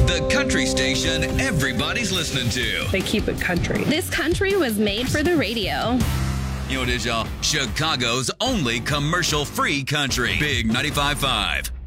The country station everybody's listening to. They keep it country. This country was made for the radio. You know what it is, y'all? Chicago's only commercial-free country. Big 95.5.